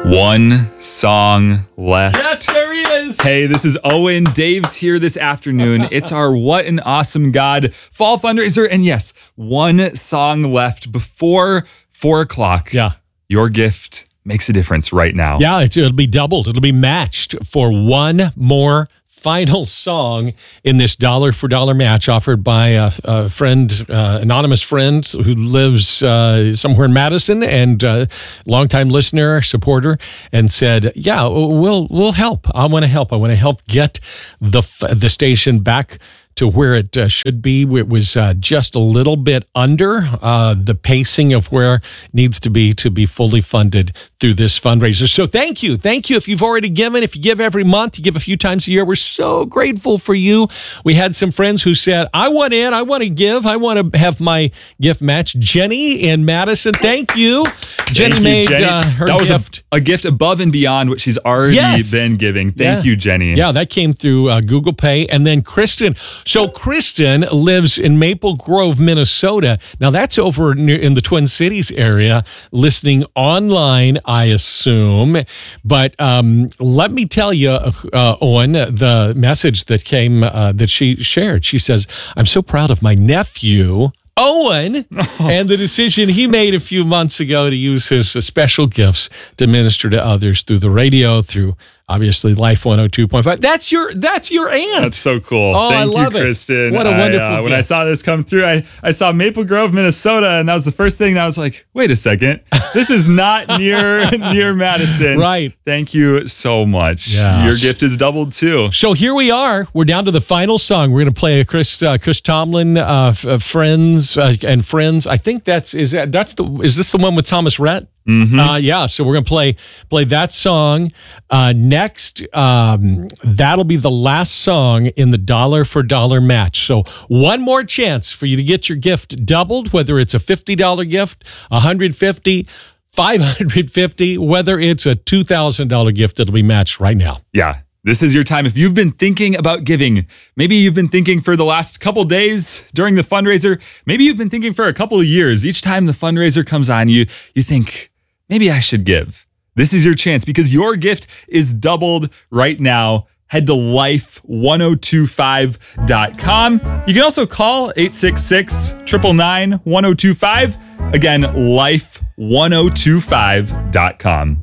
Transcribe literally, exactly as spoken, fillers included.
One song left. Yes, there he is. Hey, this is Owen. Dave's here this afternoon. It's our What an Awesome God Fall Fundraiser. And yes, one song left before four o'clock. Yeah. Your gift makes a difference right now. Yeah, it's, it'll be doubled. It'll be matched for one more final song in this dollar for dollar match offered by a, a friend, uh, anonymous friend who lives uh, somewhere in Madison and uh, longtime listener, supporter, and said, "Yeah, we'll we'll help. I want to help. I want to help get the the station back to where it uh, should be." It was uh, just a little bit under uh, the pacing of where it needs to be to be fully funded through this fundraiser. So thank you. Thank you if you've already given. If you give every month, you give a few times a year. We're so grateful for you. We had some friends who said, I want in. I want to give. I want to have my gift match. Jenny in Madison, thank you. Jenny Thank you, made Jenny. Uh, her that was gift. A, a gift above and beyond what she's already Yes. been giving. Thank Yeah. you, Jenny. Yeah, that came through uh, Google Pay. And then Kristen. So Kristen lives in Maple Grove, Minnesota. Now that's over near, in the Twin Cities area, listening online, I assume. But um, let me tell you, uh, Owen, the message that came uh, that she shared. She says, "I'm so proud of my nephew, Owen, and the decision he made a few months ago to use his uh, special gifts to minister to others through the radio, through obviously Life one oh two point five. That's your that's your aunt. That's so cool. Oh, Thank I love you, it. Kristen. What a I, wonderful uh, When gift. I saw this come through, I, I saw Maple Grove, Minnesota, and that was the first thing that I was like, wait a second. This is not near near Madison. Right. Thank you so much. Yes. Your gift is doubled too. So here we are. We're down to the final song. We're going to play a Chris uh, Chris Tomlin, uh, f- uh, friends uh, and friends. I think that's is that that's the is this the one with Thomas Rhett? Mm-hmm. Uh, yeah. So we're going to play play that song uh, next. Um, that'll be the last song in the dollar for dollar match. So one more chance for you to get your gift doubled, whether it's a fifty dollars gift, one hundred fifty dollars, five hundred fifty dollars, whether it's a two thousand dollars gift. It'll be matched right now. Yeah. This is your time. If you've been thinking about giving, maybe you've been thinking for the last couple days during the fundraiser, maybe you've been thinking for a couple of years. Each time the fundraiser comes on, you you think, maybe I should give. This is your chance because your gift is doubled right now. Head to life one oh two five dot com. You can also call eight six six, nine nine nine, one oh two five. Again, life one oh two five dot com.